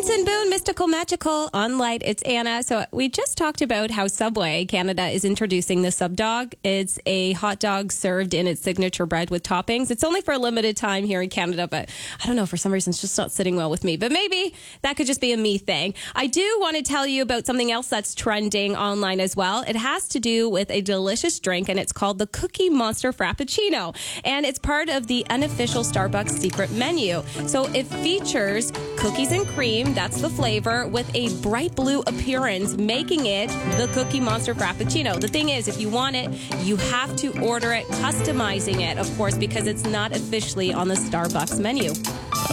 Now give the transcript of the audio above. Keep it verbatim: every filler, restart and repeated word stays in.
Benson Boone, Mystical Magical on Light. It's Anna. So we just talked about how Subway Canada is introducing the Sub Dog. It's a hot dog served in its signature bread with toppings. It's only for a limited time here in Canada, but I don't know, for some reason it's just not sitting well with me. But maybe that could just be a me thing. I do want to tell you about something else that's trending online as well. It has to do with a delicious drink, and it's called the Cookie Monster Frappuccino. And it's part of the unofficial Starbucks secret menu. So it features cookies and cream, that's the flavor, with a bright blue appearance, making it the Cookie Monster Frappuccino. The thing is, if you want it, you have to order it, customizing it, of course, because it's not officially on the Starbucks menu.